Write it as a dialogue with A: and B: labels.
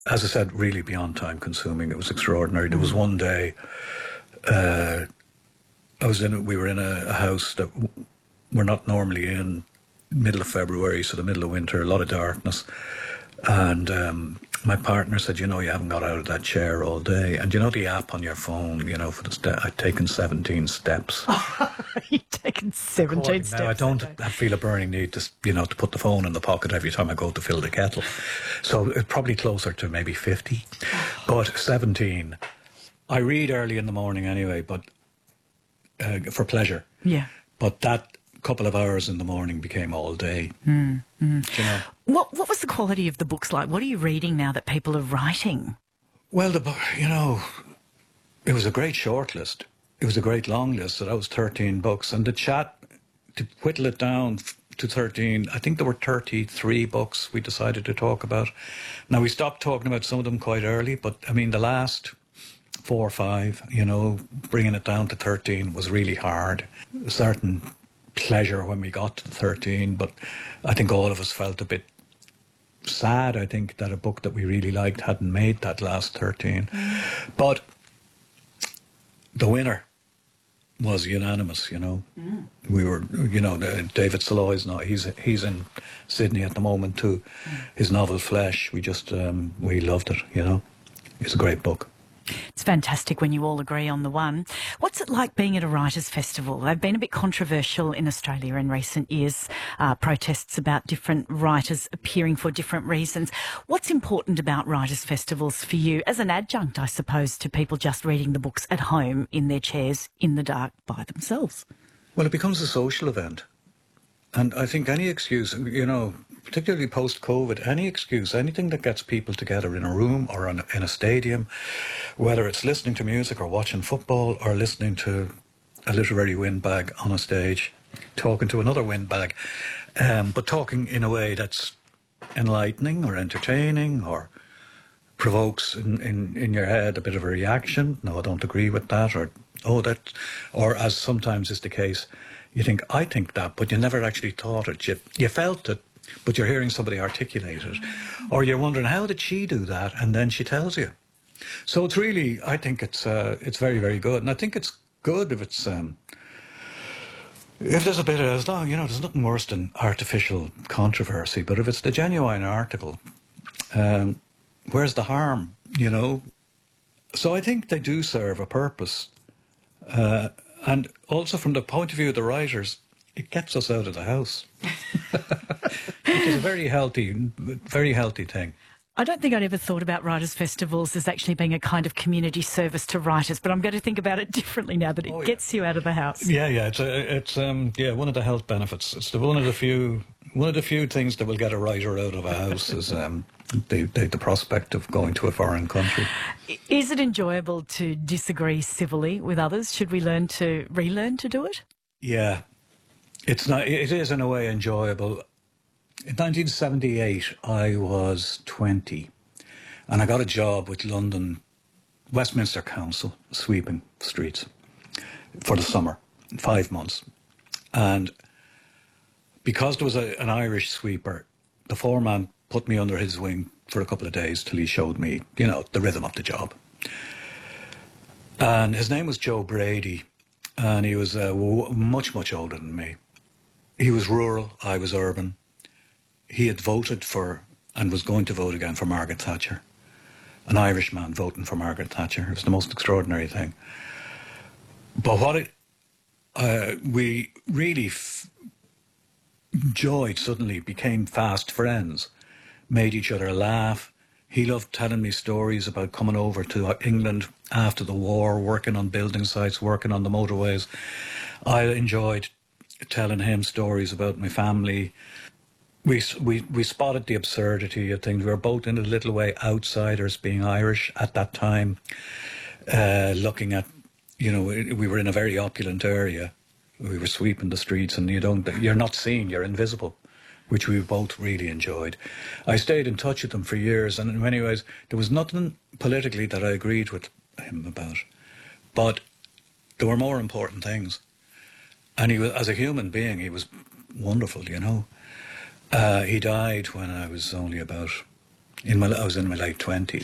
A: as I said, really beyond time consuming. It was extraordinary. There was one day, we were in a house that we're not normally in, middle of February, so the middle of winter, a lot of darkness. And my partner said, you haven't got out of that chair all day. And the app on your phone, for the I'd taken 17 steps.
B: You've taken 17 steps.
A: Now, I don't feel a burning need to, to put the phone in the pocket every time I go to fill the kettle. So it's probably closer to maybe 50. But 17. I read early in the morning anyway, but for pleasure.
B: Yeah.
A: But that couple of hours in the morning became all day.
B: What was the quality of the books like? What are you reading now that people are writing?
A: Well, it was a great short list. It was a great long list. So that was 13 books. And the chat, to whittle it down to 13, I think there were 33 books we decided to talk about. Now, we stopped talking about some of them quite early, but I mean, the last 4 or 5, bringing it down to 13 was really hard. A certain pleasure when we got to 13, but I think all of us felt a bit sad, I think, that a book that we really liked hadn't made that last 13. But the winner was unanimous, We were, David Soloy's not, he's in Sydney at the moment too. His novel Flesh, we just, we loved it, It's a great book.
B: It's fantastic when you all agree on the one. What's it like being at a writers' festival? They've been a bit controversial in Australia in recent years, protests about different writers appearing for different reasons. What's important about writers' festivals for you as an adjunct, I suppose, to people just reading the books at home in their chairs in the dark by themselves?
A: Well, it becomes a social event. And I think any excuse, particularly post-COVID, any excuse, anything that gets people together in a room or in a stadium, whether it's listening to music or watching football or listening to a literary windbag on a stage, talking to another windbag, but talking in a way that's enlightening or entertaining or provokes in your head a bit of a reaction. No, I don't agree with that, or as sometimes is the case, you think, I think that, but you never actually thought it. You felt it, but you're hearing somebody articulate it. Or you're wondering, how did she do that? And then she tells you. So it's really, I think it's very, very good. And I think it's good if it's, if there's a bit of, as long, there's nothing worse than artificial controversy, but if it's the genuine article, where's the harm, So I think they do serve a purpose. And also from the point of view of the writers, it gets us out of the house. Which is a very healthy thing.
B: I don't think I'd ever thought about writers' festivals as actually being a kind of community service to writers, but I'm going to think about it differently now that it gets you out of the house.
A: Yeah, it's one of the health benefits. It's one of the few things that will get a writer out of a house is the prospect of going to a foreign country.
B: Is it enjoyable to disagree civilly with others? Should we relearn to do it?
A: Yeah, it's not. It is in a way enjoyable. In 1978, I was 20, and I got a job with London Westminster Council sweeping streets for the summer, 5 months. And because there was an Irish sweeper, the foreman put me under his wing for a couple of days till he showed me, the rhythm of the job. And his name was Joe Brady, and he was much, much older than me. He was rural, I was urban. He had voted for, and was going to vote again for Margaret Thatcher. An Irish man voting for Margaret Thatcher. It was the most extraordinary thing. But what we really enjoyed suddenly, became fast friends, made each other laugh. He loved telling me stories about coming over to England after the war, working on building sites, working on the motorways. I enjoyed telling him stories about my family. We spotted the absurdity of things. We were both in a little way outsiders, being Irish at that time, looking at, we were in a very opulent area. We were sweeping the streets, and you're not seen, you're invisible, which we both really enjoyed. I stayed in touch with him for years, and in many ways, there was nothing politically that I agreed with him about. But there were more important things. And he was, as a human being, he was wonderful, He died when I was only about I was in my late 20s.